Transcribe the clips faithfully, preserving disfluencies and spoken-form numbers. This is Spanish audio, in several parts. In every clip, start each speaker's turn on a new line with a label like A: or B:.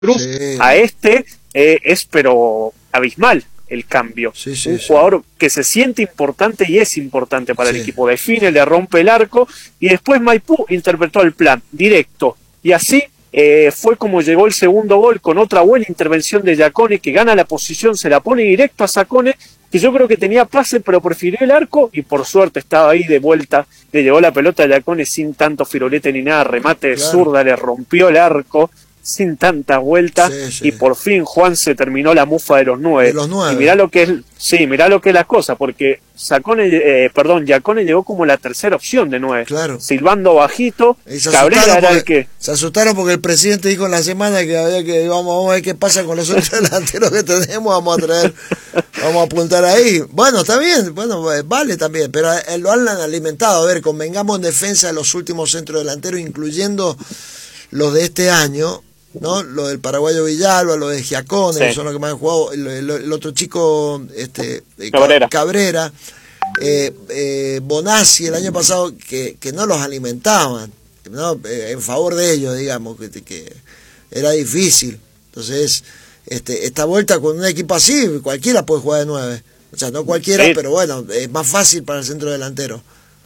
A: Cruz
B: Sí.
A: a este eh, es pero abismal el cambio.
B: Sí, sí,
A: un
B: sí.
A: jugador que se siente importante y es importante para
B: Sí.
A: el equipo. Define, le rompe el arco y después Maipú interpretó el plan directo. Y así eh, fue como llegó el segundo gol con otra buena intervención de Giacone, que gana la posición, se la pone directo a Sacone, que yo creo que tenía pase pero prefirió el arco y por suerte estaba ahí de vuelta, le llegó la pelota a Giacone sin tanto firulete ni nada, remate de
B: Claro.
A: zurda, le rompió el arco sin tanta vuelta.
B: Sí, sí.
A: Y por fin Juan se terminó la mufa de los nueve.
B: De los nueve.
A: Y mirá lo que es, sí, mirá lo que es la cosa, porque Sacone, eh, perdón, Giacone llegó como la tercera opción de nueve.
B: Claro.
A: Silbando bajito,
B: Y se
A: Cabrera
B: asustaron,
A: era el
B: porque,
A: que...
B: se asustaron porque el presidente dijo en la semana que había que vamos, vamos a ver qué pasa con los otros delanteros que tenemos, vamos a traer, vamos a apuntar ahí. Bueno, está bien, bueno, vale también, pero eh, lo han alimentado. A ver, convengamos en defensa de los últimos centros delanteros, incluyendo los de este año, ¿no? Lo del paraguayo Villalba, lo de Giacone,
A: Sí.
B: que son los que más han jugado, el, el- el otro chico, este, eh,
A: Cabrera.
B: Cabrera, eh, eh, Bonazzi el año pasado, que, que no los alimentaban, ¿no? Eh, en favor de ellos, digamos, que, que era difícil. Entonces, este, esta vuelta con un equipo así, cualquiera puede jugar de nueve. O sea, no cualquiera,
A: Sí.
B: pero bueno, es más fácil para el centro delantero.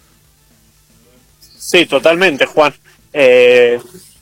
A: Sí, totalmente, Juan. Eh,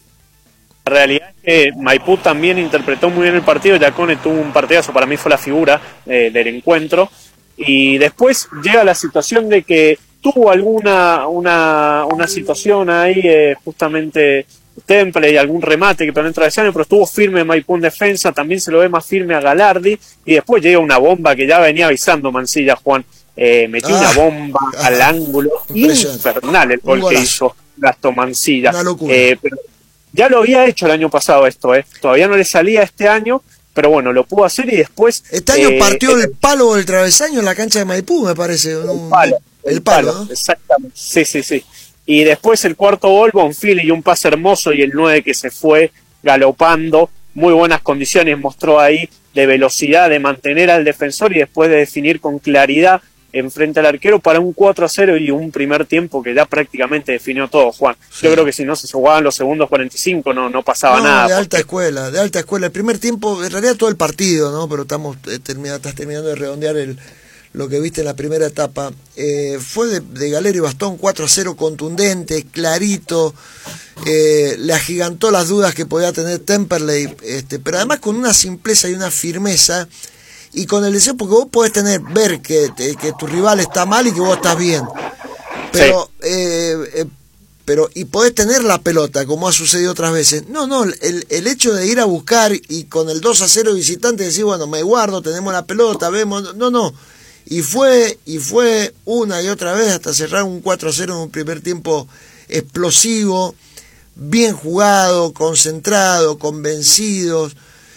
A: la realidad es que Maipú también interpretó muy bien el partido. Giacone tuvo un partidazo, para mí fue la figura eh, del encuentro. Y después llega la situación de que tuvo alguna una, una situación ahí, eh, justamente Temple y algún remate que penetra de pero estuvo firme Maipú en defensa. También se lo ve más firme a Galardi. Y después llega una bomba que ya venía avisando Mansilla, Juan. Eh, metió
B: Ah,
A: una bomba
B: ah,
A: al ángulo.
B: impresionante.
A: Infernal el
B: Un
A: gol que
B: golazo.
A: hizo Gastón Mansilla.
B: Una locura.
A: Eh, pero ya lo había hecho el año pasado esto, eh. Todavía no le salía este año, pero bueno, lo pudo hacer y después...
B: Este año
A: eh,
B: partió
A: eh,
B: el palo o el travesaño en la cancha de Maipú, me parece.
A: el
B: un-
A: palo.
B: El palo, ¿no?
A: Exactamente. Sí, sí, sí. Y después el cuarto gol, Bonfili y un pase hermoso y el nueve que se fue galopando. Muy buenas condiciones mostró ahí de velocidad, de mantener al defensor y después de definir con claridad enfrente al arquero para un cuatro a cero y un primer tiempo que ya prácticamente definió todo, Juan.
B: Sí.
A: Yo creo que si no se jugaban los segundos cuarenta y cinco no, no pasaba
B: No,
A: nada.
B: de alta
A: porque-
B: escuela, de alta escuela. El primer tiempo, en realidad todo el partido, ¿no? Pero estamos eh, termina, estás terminando de redondear el, lo que viste en la primera etapa. Eh, fue de, de Galero y Bastón cuatro a cero contundente, clarito. Eh, le agigantó las dudas que podía tener Temperley, este, pero además con una simpleza y una firmeza. Y con el deseo, porque vos podés tener, ver que, que tu rival está mal y que vos estás bien. Pero, sí. eh, eh, pero y podés tener la pelota, como ha sucedido otras veces. No, no, el, el hecho de ir a buscar y con el dos a cero visitante decir, bueno, me guardo, tenemos la pelota, vemos. No, no. Y fue, y fue una y otra vez hasta cerrar un cuatro a cero en un primer tiempo explosivo, bien jugado, concentrado, convencidos.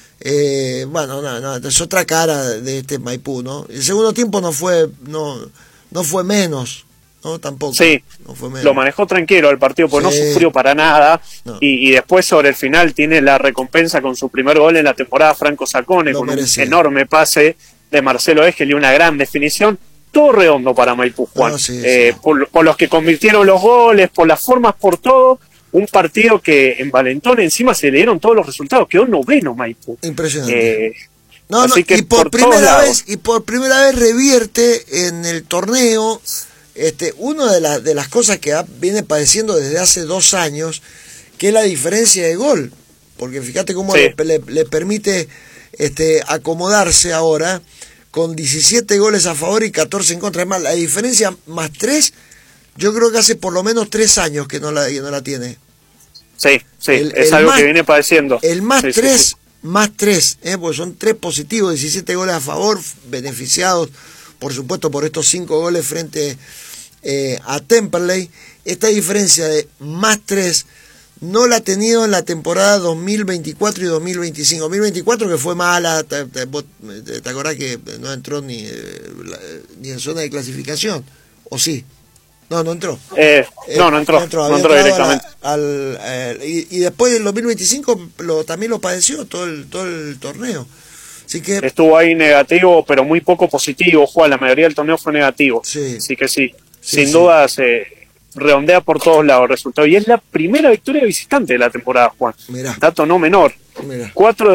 B: Eh, bueno, no, no, es otra cara de este Maipú, ¿no? El segundo tiempo no fue, no, no fue menos, ¿no? Tampoco.
A: Sí,
B: no fue menos.
A: Lo manejó tranquilo el partido, porque
B: Sí.
A: no sufrió para nada.
B: No.
A: Y, y después sobre el final tiene la recompensa con su primer gol en la temporada, Franco Sacone,
B: Lo
A: con
B: merecía.
A: un enorme pase de Marcelo Esquel y una gran definición. Todo redondo para Maipú, Juan.
B: No, sí,
A: eh,
B: sí.
A: Por, por los que convirtieron los goles, por las formas, por todo. Un partido que en Valentón encima se le dieron todos los resultados. Quedó noveno Maipú.
B: Impresionante.
A: Eh,
B: No, no,
A: así que
B: y por,
A: por todos
B: primera
A: lados.
B: vez y por primera vez revierte en el torneo este una de, la, de las cosas que ha, viene padeciendo desde hace dos años, que es la diferencia de gol, porque fíjate cómo
A: Sí.
B: le, le, le permite este acomodarse ahora con diecisiete goles a favor y catorce en contra. Además, la diferencia más tres, yo creo que hace por lo menos tres años que no la, que no la tiene.
A: Sí, sí,
B: El-
A: es
B: el
A: algo
B: más-
A: que viene padeciendo.
B: El más
A: Sí, sí,
B: tres,
A: sí.
B: más tres, ¿eh? Porque son tres positivos, diecisiete goles a favor, beneficiados, por supuesto, por estos cinco goles frente eh, a Temperley. Esta diferencia de más tres no la ha tenido en la temporada dos mil veinticuatro y dos mil veinticinco. dos mil veinticuatro que fue mala, te, te, vos te- te acordás que no entró ni, eh, la- ni en zona de clasificación, ¿o sí? No, no entró.
A: Eh,
B: Eh,
A: no, no entró,
B: había
A: no entró
B: entrado a la-
A: directamente.
B: al, eh, y, y después del dos mil veinticinco lo, también lo padeció todo el, todo el torneo. Así que,
A: Estuvo ahí negativo, pero muy poco positivo, Juan. La mayoría del torneo fue negativo.
B: Sí.
A: Así que sí,
B: Sí,
A: sin
B: sí.
A: duda se redondea por todos lados el resultado. Y es la primera victoria de visitante de la temporada, Juan.
B: mirá,
A: Dato no menor.
B: Mira.
A: cuatro